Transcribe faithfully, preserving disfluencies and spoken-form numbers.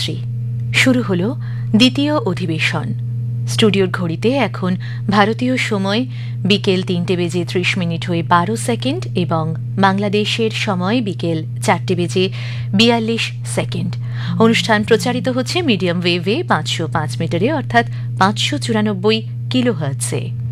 রাত্রি শুরু হল দ্বিতীয় অধিবেশন। স্টুডিওর ঘড়িতে এখন ভারতীয় সময় বিকেল তিনটে বেজে ত্রিশ মিনিট হয়ে বারো সেকেন্ড এবং বাংলাদেশের সময় বিকেল চারটে বেজে বিয়াল্লিশ সেকেন্ড। অনুষ্ঠান প্রচারিত হচ্ছে মিডিয়াম ওয়েভে পাঁচশো পাঁচ মিটারে অর্থাৎ পাঁচশো চুরানব্বই কিলোহার্টজে।